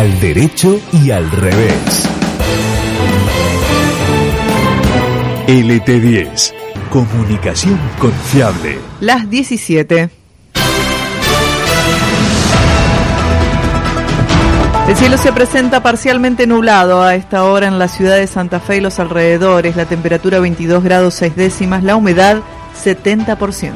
al derecho y al revés. LT10, comunicación confiable. Las 17. El cielo se presenta parcialmente nublado a esta hora en la ciudad de Santa Fe y los alrededores. La temperatura 22 grados 6 décimas, la humedad 70%.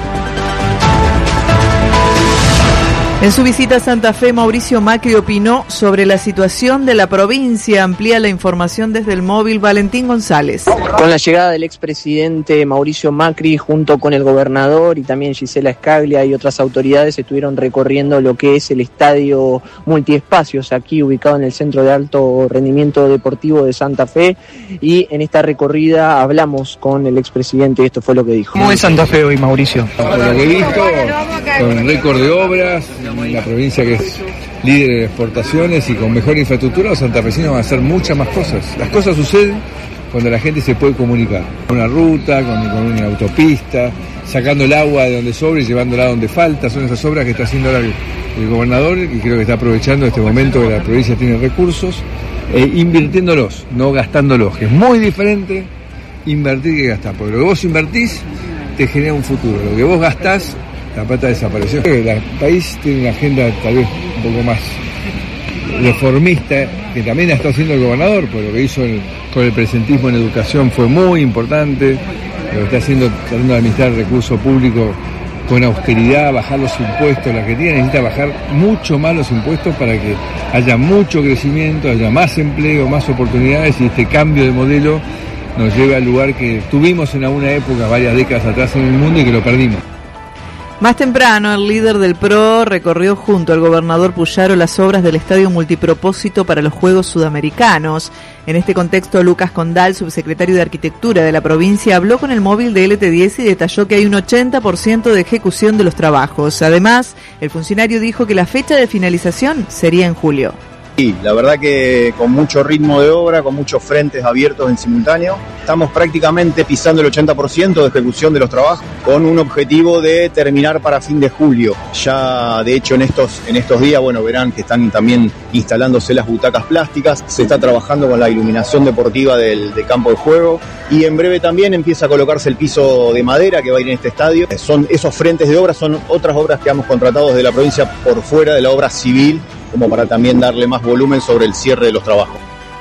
En su visita a Santa Fe, Mauricio Macri opinó sobre la situación de la provincia. Amplía la información desde el móvil Valentín González. Con la llegada del expresidente Mauricio Macri, junto con el gobernador y también Gisela Scaglia y otras autoridades, estuvieron recorriendo lo que es el estadio multiespacios, aquí ubicado en el Centro de Alto Rendimiento Deportivo de Santa Fe. Y en esta recorrida hablamos con el expresidente y esto fue lo que dijo. ¿Cómo es Santa Fe hoy, Mauricio? Por lo que he visto, con récord de obras, la provincia que es líder de exportaciones y con mejor infraestructura, los santafesinos van a hacer muchas más cosas. Las cosas suceden cuando la gente se puede comunicar. Con una ruta, con una autopista, sacando el agua de donde sobra y llevándola donde falta. Son esas obras que está haciendo ahora el gobernador y creo que está aprovechando este momento que la provincia tiene recursos, invirtiéndolos, no gastándolos, que es muy diferente invertir que gastar. Porque lo que vos invertís te genera un futuro. Lo que vos gastás, la plata desapareció. Creo que el país tiene una agenda tal vez un poco más reformista, que también la está haciendo el gobernador, por lo que hizo con el presentismo en educación fue muy importante, lo que está haciendo, tratando de administrar recursos públicos con austeridad, bajar los impuestos. La Argentina necesita bajar mucho más los impuestos para que haya mucho crecimiento, haya más empleo, más oportunidades, y este cambio de modelo nos lleva al lugar que tuvimos en alguna época, varias décadas atrás en el mundo, y que lo perdimos. Más temprano, el líder del PRO recorrió junto al gobernador Puyaro las obras del Estadio Multipropósito para los Juegos Sudamericanos. En este contexto, Lucas Condal, subsecretario de Arquitectura de la provincia, habló con el móvil de LT10 y detalló que hay un 80% de ejecución de los trabajos. Además, el funcionario dijo que la fecha de finalización sería en julio. Sí, la verdad que con mucho ritmo de obra, con muchos frentes abiertos en simultáneo, estamos prácticamente pisando el 80% de ejecución de los trabajos, con un objetivo de terminar para fin de julio. Ya de hecho en estos días, bueno, verán que están también instalándose las butacas plásticas, se está trabajando con la iluminación deportiva del campo de juego, y en breve también empieza a colocarse el piso de madera que va a ir en este estadio. Son esos frentes de obra, son otras obras que hemos contratado desde la provincia por fuera de la obra civil, como para también darle más volumen sobre el cierre de los trabajos.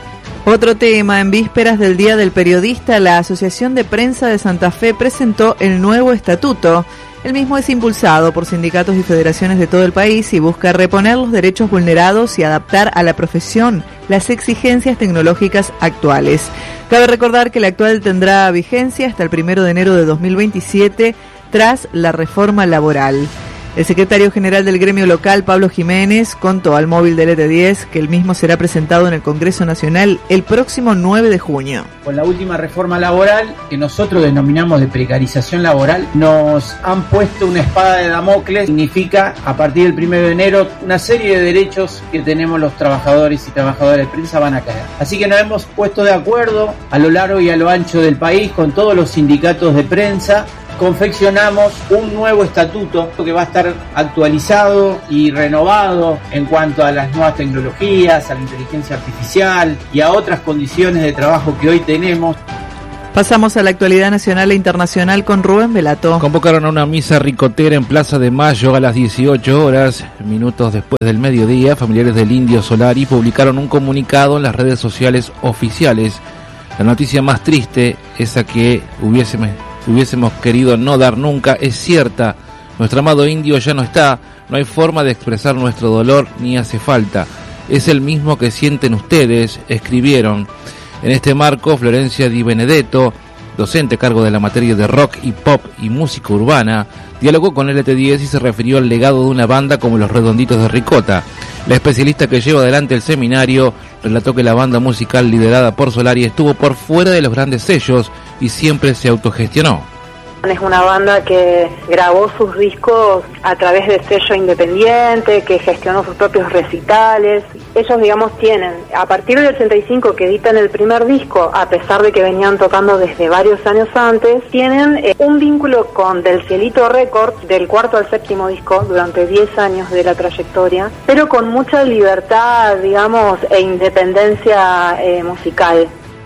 Otro tema, en vísperas del Día del Periodista, la Asociación de Prensa de Santa Fe presentó el nuevo estatuto. El mismo es impulsado por sindicatos y federaciones de todo el país y busca reponer los derechos vulnerados y adaptar a la profesión las exigencias tecnológicas actuales. Cabe recordar que el actual tendrá vigencia hasta el 1 de enero de 2027 tras la reforma laboral. El secretario general del gremio local, Pablo Jiménez, contó al móvil del LT10 que el mismo será presentado en el Congreso Nacional el próximo 9 de junio. Con la última reforma laboral, que nosotros denominamos de precarización laboral, nos han puesto una espada de Damocles. Significa, a partir del 1 de enero, una serie de derechos que tenemos los trabajadores y trabajadoras de prensa van a caer. Así que nos hemos puesto de acuerdo a lo largo y a lo ancho del país con todos los sindicatos de prensa. Confeccionamos un nuevo estatuto que va a estar actualizado y renovado en cuanto a las nuevas tecnologías, a la inteligencia artificial y a otras condiciones de trabajo que hoy tenemos. Pasamos a la actualidad nacional e internacional con Rubén Velato. Convocaron a una misa ricotera en Plaza de Mayo a las 18 horas, minutos después del mediodía. Familiares del Indio Solari publicaron un comunicado en las redes sociales oficiales. La noticia más triste, esa que hubiésemos querido no dar nunca, es cierta. Nuestro amado indio ya no está, no hay forma de expresar nuestro dolor ni hace falta. Es el mismo que sienten ustedes, escribieron. En este marco, Florencia Di Benedetto, docente a cargo de la materia de rock y pop y música urbana, dialogó con LT10 y se refirió al legado de una banda como Los Redonditos de Ricota. La especialista que lleva adelante el seminario relató que la banda musical liderada por Solari estuvo por fuera de los grandes sellos y siempre se autogestionó. Es una banda que grabó sus discos a través de sello independiente, que gestionó sus propios recitales ellos, digamos, tienen, a partir del 85 que editan el primer disco, a pesar de que venían tocando desde varios años antes, tienen un vínculo con Del Cielito Records, del cuarto al séptimo disco, durante 10 años de la trayectoria, pero con mucha libertad, digamos, e independencia musical.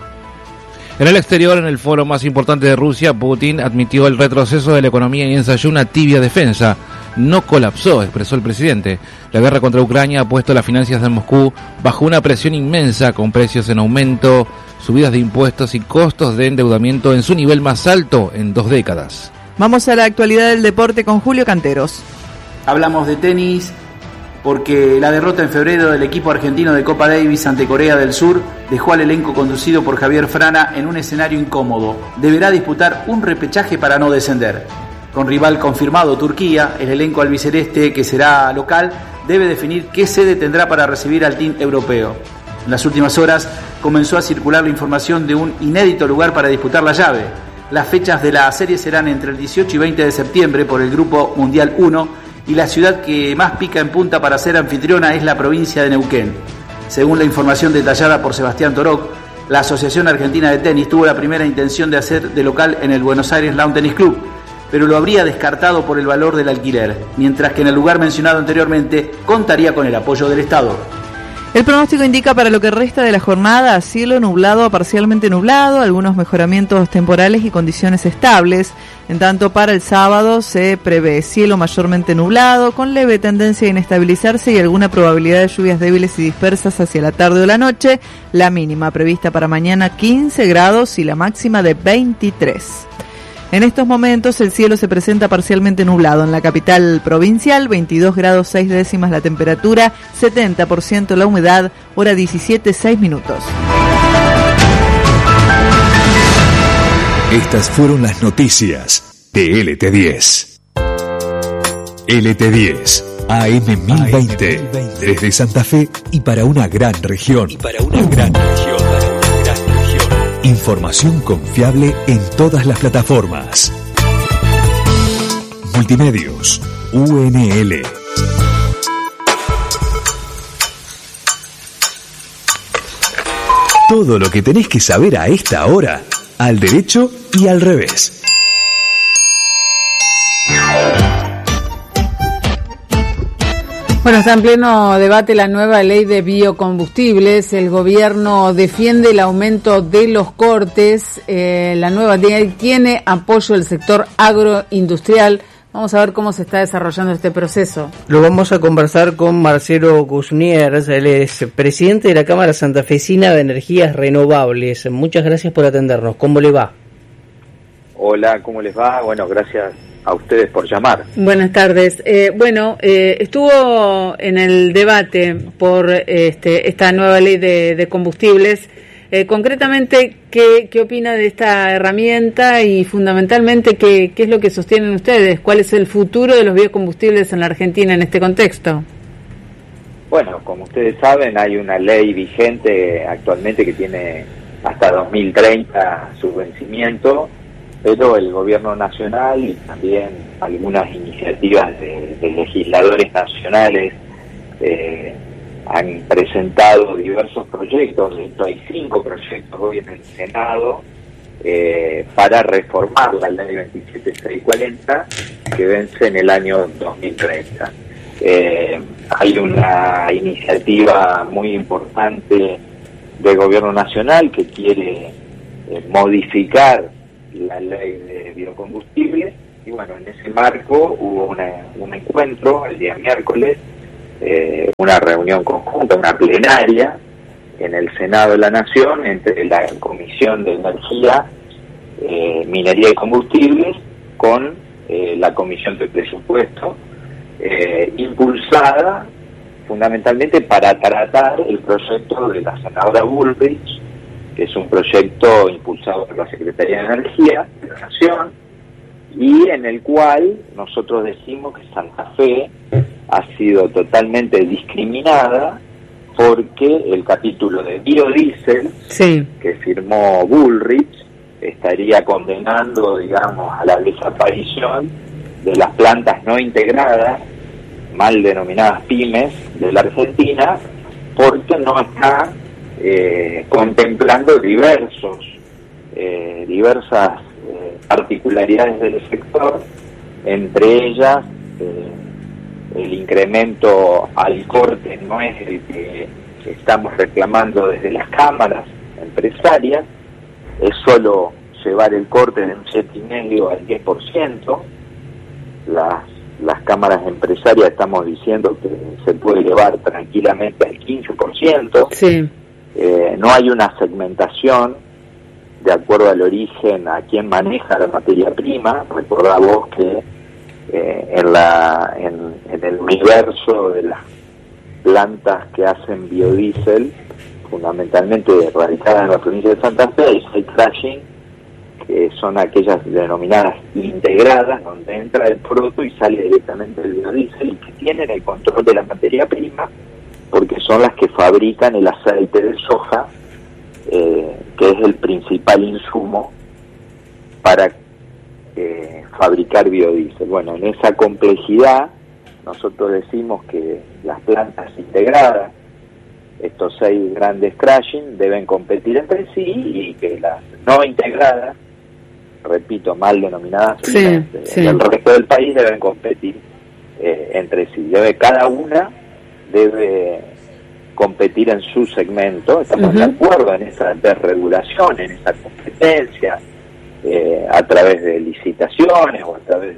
En el exterior, en el foro más importante de Rusia, Putin admitió el retroceso de la economía y ensayó una tibia defensa. No colapsó, expresó el presidente. La guerra contra Ucrania ha puesto las finanzas de Moscú bajo una presión inmensa, con precios en aumento, subidas de impuestos y costos de endeudamiento en su nivel más alto en 2 décadas. Vamos a la actualidad del deporte con Julio Canteros. Hablamos de tenis porque la derrota en febrero del equipo argentino de Copa Davis ante Corea del Sur dejó al elenco conducido por Javier Frana en un escenario incómodo. Deberá disputar un repechaje para no descender. Con rival confirmado Turquía, el elenco albiceleste, que será local, debe definir qué sede tendrá para recibir al team europeo. En las últimas horas comenzó a circular la información de un inédito lugar para disputar la llave. Las fechas de la serie serán entre el 18 y 20 de septiembre por el Grupo Mundial 1, y la ciudad que más pica en punta para ser anfitriona es la provincia de Neuquén. Según la información detallada por Sebastián Toroc, la Asociación Argentina de Tenis tuvo la primera intención de hacer de local en el Buenos Aires Lawn Tennis Club, pero lo habría descartado por el valor del alquiler, mientras que en el lugar mencionado anteriormente contaría con el apoyo del Estado. El pronóstico indica para lo que resta de la jornada cielo nublado a parcialmente nublado, algunos mejoramientos temporales y condiciones estables. En tanto, para el sábado se prevé cielo mayormente nublado, con leve tendencia a inestabilizarse y alguna probabilidad de lluvias débiles y dispersas hacia la tarde o la noche. La mínima prevista para mañana 15 grados y la máxima de 23. En estos momentos el cielo se presenta parcialmente nublado en la capital provincial, 22 grados 6 décimas la temperatura, 70% la humedad, hora 17:06. Estas fueron las noticias de LT10. LT10, AM 1020, desde Santa Fe y para una gran región. Información confiable en todas las plataformas. Multimedios, UNL. Todo lo que tenés que saber a esta hora, al derecho y al revés. Bueno, está en pleno debate la nueva ley de biocombustibles. El gobierno defiende el aumento de los cortes. La nueva ley tiene apoyo del sector agroindustrial. Vamos a ver cómo se está desarrollando este proceso. Lo vamos a conversar con Marcelo Cusniers, él es presidente de la Cámara Santafesina de Energías Renovables. Muchas gracias por atendernos. ¿Cómo le va? Hola, ¿cómo les va? Bueno, gracias a ustedes por llamar. Buenas tardes. Estuvo en el debate por esta nueva ley de combustibles. Concretamente, ¿qué opina de esta herramienta y fundamentalmente qué es lo que sostienen ustedes? ¿Cuál es el futuro de los biocombustibles en la Argentina en este contexto? Bueno, como ustedes saben, hay una ley vigente actualmente que tiene hasta 2030 su vencimiento, pero el gobierno nacional y también algunas iniciativas de legisladores nacionales han presentado diversos proyectos. De hecho, hay 5 proyectos hoy en el Senado para reformar la ley 27640 que vence en el año 2030. Hay una iniciativa muy importante del gobierno nacional que quiere modificar la ley de biocombustibles, y bueno, en ese marco hubo un encuentro el día miércoles, una reunión conjunta, una plenaria en el Senado de la Nación entre la Comisión de Energía, Minería y Combustibles con la Comisión de Presupuesto, impulsada fundamentalmente para tratar el proyecto de la senadora Bullrich, que es un proyecto impulsado por la Secretaría de Energía de la Nación, y en el cual nosotros decimos que Santa Fe ha sido totalmente discriminada porque el capítulo de biodiesel que firmó Bullrich estaría condenando, digamos, a la desaparición de las plantas no integradas, mal denominadas pymes, de la Argentina, porque no está contemplando diversas particularidades del sector, entre ellas el incremento al corte no es el que estamos reclamando desde las cámaras empresarias, es solo llevar el corte de un 7,5 al 10%. Las cámaras empresarias estamos diciendo que se puede llevar tranquilamente al 15%. Sí. No hay una segmentación de acuerdo al origen a quién maneja la materia prima. Recordá vos que en el universo de las plantas que hacen biodiesel, fundamentalmente radicadas en la provincia de Santa Fe, hay site crushing, que son aquellas denominadas integradas, donde entra el producto y sale directamente el biodiesel, y que tienen el control de la materia prima, porque son las que fabrican el aceite de soja, que es el principal insumo para fabricar biodiesel. Bueno, en esa complejidad nosotros decimos que las plantas integradas, estos 6 grandes crushing, deben competir entre sí, y que las no integradas, repito, mal denominadas, del resto del país, deben competir entre sí. Cada una debe competir en su segmento. Estamos de acuerdo en esa desregulación, en esa competencia, a través de licitaciones o a través de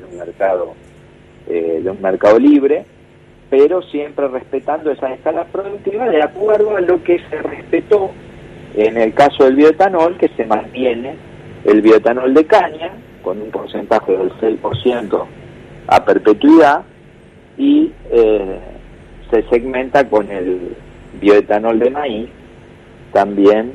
un mercado libre, pero siempre respetando esas escalas productivas de acuerdo a lo que se respetó en el caso del bioetanol, que se mantiene el bioetanol de caña con un porcentaje del 6% a perpetuidad, y se segmenta con el bioetanol de maíz, también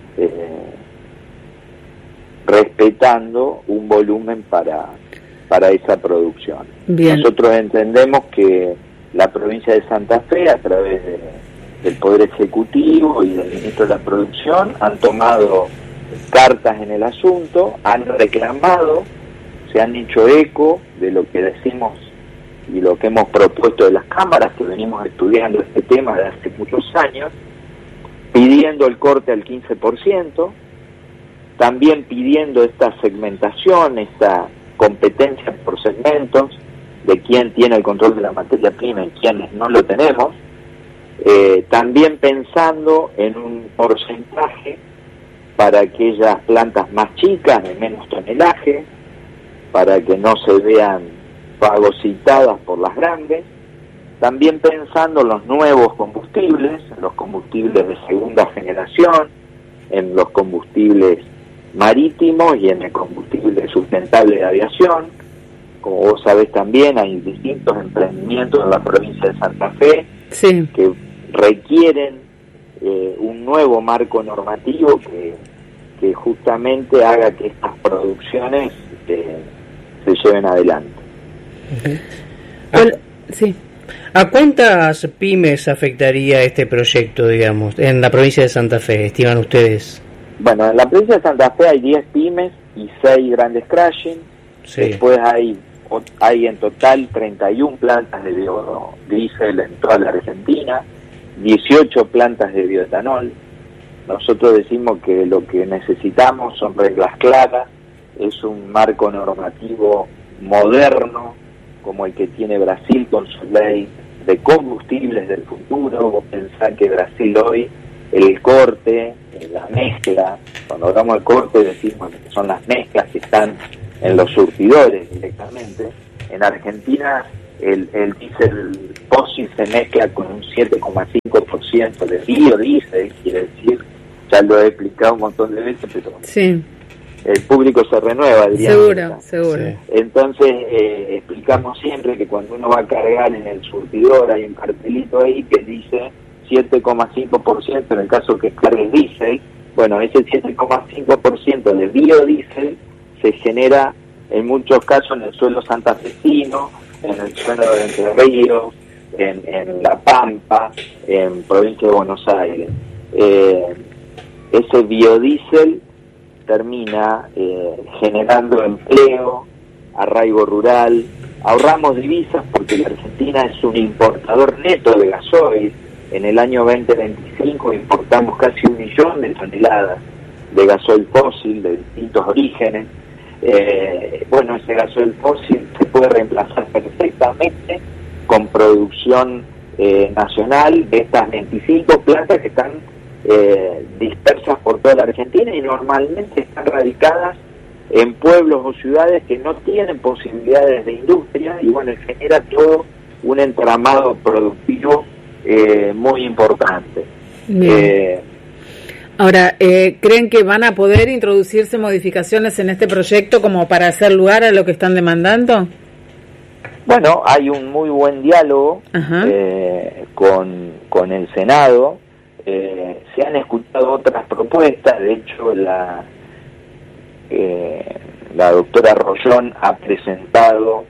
respetando un volumen para esa producción. Bien. Nosotros entendemos que la provincia de Santa Fe, a través del Poder Ejecutivo y del Ministro de la Producción, han tomado cartas en el asunto, han reclamado, se han hecho eco de lo que decimos y lo que hemos propuesto de las cámaras, que venimos estudiando este tema desde hace muchos años, pidiendo el corte al 15%, también pidiendo esta segmentación, esta competencia por segmentos, de quién tiene el control de la materia prima y quiénes no lo tenemos, también pensando en un porcentaje para aquellas plantas más chicas, de menos tonelaje, para que no se vean fagocitadas por las grandes, también pensando en los nuevos combustibles, en los combustibles de segunda generación, en los combustibles marítimos y en el combustible sustentable de aviación. Como vos sabés también, hay distintos emprendimientos en la provincia de Santa Fe que requieren un nuevo marco normativo que justamente haga que estas producciones se lleven adelante. ¿A cuántas pymes afectaría este proyecto, digamos, en la provincia de Santa Fe, estiman ustedes? Bueno, en la provincia de Santa Fe hay 10 pymes y 6 grandes crushing. Después hay en total 31 plantas de biodiesel en toda la Argentina, 18 plantas de bioetanol. Nosotros decimos que lo que necesitamos son reglas claras, es un marco normativo moderno, como el que tiene Brasil con su ley de combustibles del futuro. Vos pensás que Brasil hoy, el corte, la mezcla, cuando hablamos de corte decimos que son las mezclas que están en los surtidores directamente. En Argentina el diésel fósil se mezcla con un 7,5% de biodiesel, quiere decir, ya lo he explicado un montón de veces, pero el público se renueva, diría. Seguro. Entonces explicamos siempre que cuando uno va a cargar en el surtidor hay un cartelito ahí que dice 7,5% en el caso que cargues diésel. Bueno, ese 7,5% de biodiesel se genera en muchos casos en el suelo santafesino, en el suelo de Entre Ríos, en La Pampa, en provincia de Buenos Aires. Ese biodiesel termina generando empleo, arraigo rural, ahorramos divisas porque la Argentina es un importador neto de gasoil, en el año 2025 importamos casi 1 millón de toneladas de gasoil fósil de distintos orígenes. Bueno, ese gasoil fósil se puede reemplazar perfectamente con producción nacional de estas 25 plantas que están dispersas por toda la Argentina y normalmente están radicadas en pueblos o ciudades que no tienen posibilidades de industria y bueno, genera todo un entramado productivo muy importante. Ahora, ¿creen que van a poder introducirse modificaciones en este proyecto como para hacer lugar a lo que están demandando? Bueno, hay un muy buen diálogo con el Senado. Se han escuchado otras propuestas. De hecho, la doctora Rollón ha presentado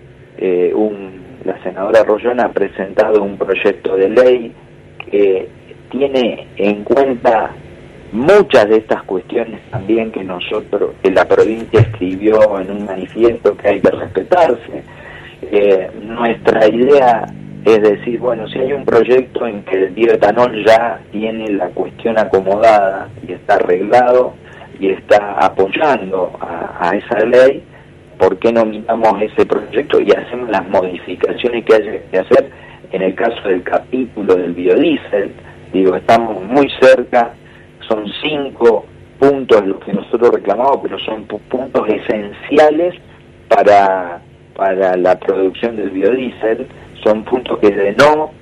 la senadora Rollón ha presentado un proyecto de ley que tiene en cuenta muchas de estas cuestiones también que la provincia escribió en un manifiesto que hay que respetarse. Nuestra idea es decir, bueno, si hay un proyecto en que el bioetanol ya tiene la cuestión acomodada y está arreglado y está apoyando a esa ley, ¿por qué no miramos ese proyecto y hacemos las modificaciones que hay que hacer en el caso del capítulo del biodiesel? Digo, estamos muy cerca, son 5 puntos los que nosotros reclamamos, pero son puntos esenciales para la producción del biodiesel, son puntos que de no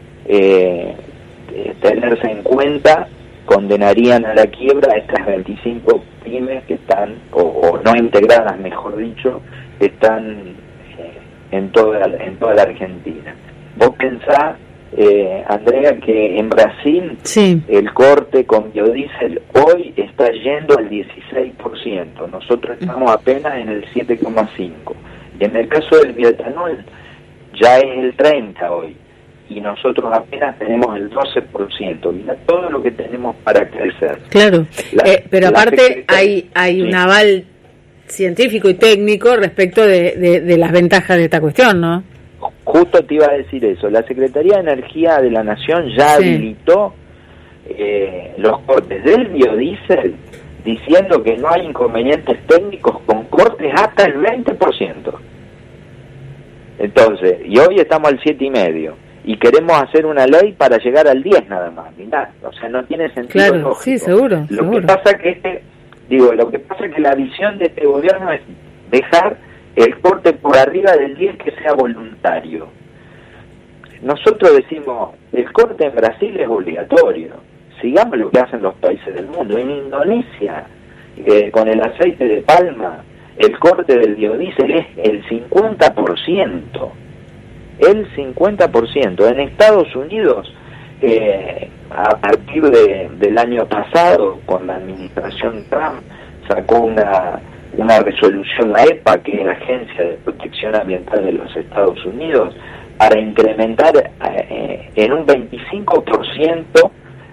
tenerse en cuenta condenarían a la quiebra a estas 25 pymes que están, o no integradas, mejor dicho, que están en toda la Argentina. Vos pensás, Andrea, que en Brasil el corte con biodiesel hoy está yendo al 16%, nosotros estamos apenas en el 7,5%, y en el caso del bioetanol ya es el 30% hoy, y nosotros apenas tenemos el 12%. Mira todo lo que tenemos para crecer. Claro, pero aparte hay un aval científico y técnico respecto de las ventajas de esta cuestión, ¿no? Justo te iba a decir eso. La Secretaría de Energía de la Nación ya habilitó los cortes del biodiesel, diciendo que no hay inconvenientes técnicos con cortes hasta el 20%. Entonces, y hoy estamos al 7,5%. Y queremos hacer una ley para llegar al 10 nada más. Mirá, o sea, no tiene sentido lógico. Sí, seguro. Que pasa que lo que pasa es que la visión de este gobierno es dejar el corte por arriba del 10 que sea voluntario. Nosotros decimos, el corte en Brasil es obligatorio. Sigamos lo que hacen los países del mundo. En Indonesia, con el aceite de palma, el corte del biodiesel es el 50%. El 50%. En Estados Unidos, a partir del año pasado, con la administración Trump, sacó una resolución, la EPA, que es la Agencia de Protección Ambiental de los Estados Unidos, para incrementar en un 25%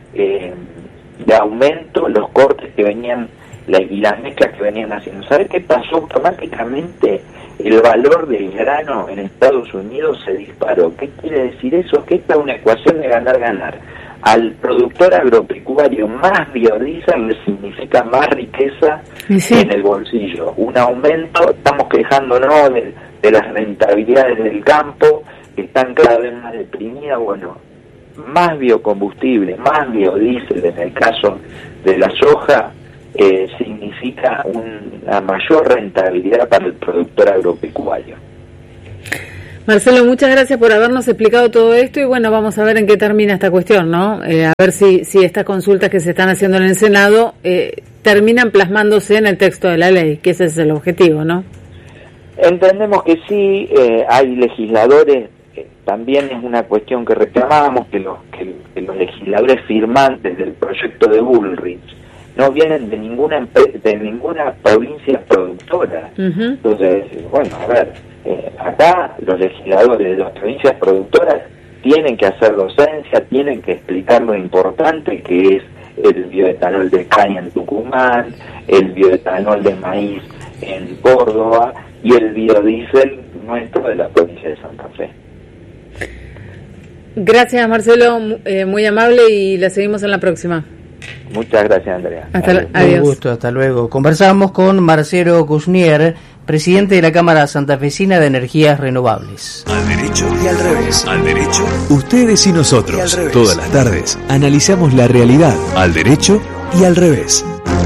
de aumento los cortes que venían y las mezclas que venían haciendo. ¿Sabe qué pasó? Automáticamente el valor del grano en Estados Unidos se disparó. ¿Qué quiere decir eso? Que esta es una ecuación de ganar-ganar. Al productor agropecuario más biodiesel le significa más riqueza en el bolsillo. Un aumento, estamos quejándonos de las rentabilidades del campo, que están cada vez más deprimidas. Bueno, más biocombustible, más biodiesel en el caso de la soja, significa una mayor rentabilidad para el productor agropecuario. Marcelo, muchas gracias por habernos explicado todo esto y bueno, vamos a ver en qué termina esta cuestión, ¿no? A ver si estas consultas que se están haciendo en el Senado terminan plasmándose en el texto de la ley, que ese es el objetivo, ¿no? Entendemos que sí, hay legisladores, también es una cuestión que reclamábamos, que los legisladores firmantes del proyecto de Bullrich no vienen de ninguna provincia productora. Entonces, bueno, a ver, acá los legisladores de las provincias productoras tienen que hacer docencia, tienen que explicar lo importante que es el bioetanol de caña en Tucumán, el bioetanol de maíz en Córdoba y el biodiesel nuestro de la provincia de Santa Fe. Gracias, Marcelo, muy amable, y la seguimos en la próxima. Muchas gracias, Andrea. Adiós. Un gusto, hasta luego. Conversamos con Marcelo Cusnier, presidente de la Cámara Santafesina de Energías Renovables. Al derecho y al revés. Al derecho, ustedes y nosotros. Todas las tardes analizamos la realidad al derecho y al revés.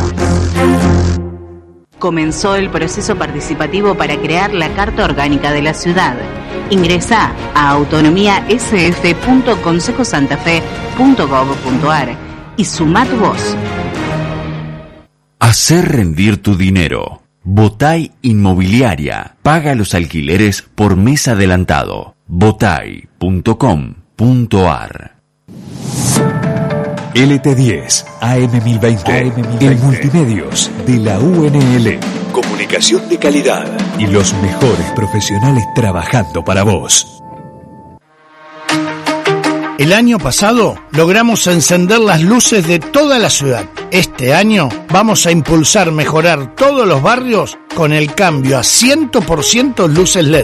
Comenzó el proceso participativo para crear la Carta Orgánica de la Ciudad. Ingresá a autonomiasf.consejosantafe.gov.ar y sumá tu voz. Hacer rendir tu dinero. Botay Inmobiliaria. Paga los alquileres por mes adelantado. botay.com.ar. LT10, AM1020, el Multimedios de la UNL. Comunicación de calidad y los mejores profesionales trabajando para vos. El año pasado logramos encender las luces de toda la ciudad. Este año vamos a impulsar mejorar todos los barrios con el cambio a 100% luces LED.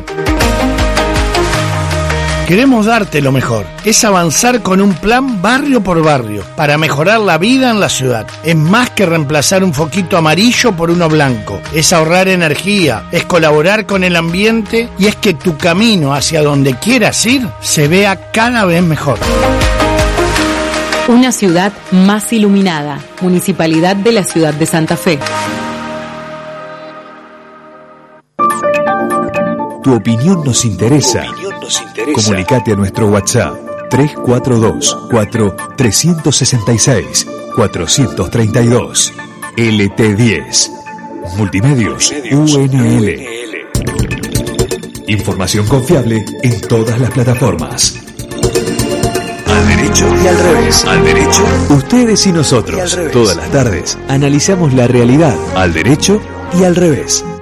Queremos darte lo mejor, es avanzar con un plan barrio por barrio para mejorar la vida en la ciudad. Es más que reemplazar un foquito amarillo por uno blanco, es ahorrar energía, es colaborar con el ambiente y es que tu camino hacia donde quieras ir se vea cada vez mejor. Una ciudad más iluminada. Municipalidad de la Ciudad de Santa Fe. Tu opinión nos interesa. Comunicate a nuestro WhatsApp 342-4-366-432. LT10. Multimedios UNL. Información confiable en todas las plataformas. Al derecho y al revés. Al derecho, ustedes y nosotros. Todas las tardes analizamos la realidad al derecho y al revés.